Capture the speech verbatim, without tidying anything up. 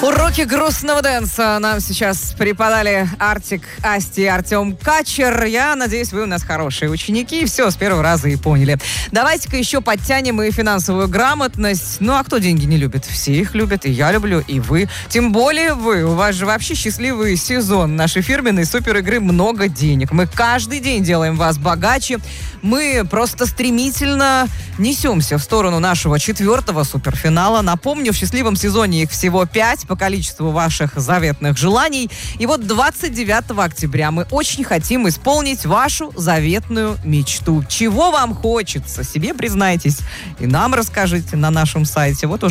Уроки грустного дэнса нам сейчас преподали Артик, Асти и Артем Качер. Я надеюсь, вы у нас хорошие ученики. Все, с первого раза и поняли. Давайте-ка еще подтянем и финансовую грамотность. Ну, а кто деньги не любит? Все их любят, и я люблю, и вы. Тем более вы. У вас же вообще счастливый сезон нашей фирменной супер игры «Много денег». Мы каждый день делаем вас богаче. Мы просто стремительно несемся в сторону нашего четвертого суперфинала. Напомню, в счастливом сезоне их всего пять по количеству ваших заветных желаний. И вот двадцать девятого октября мы очень хотим исполнить вашу заветную мечту. Чего вам хочется? Себе признайтесь и нам расскажите на нашем сайте. Вот уже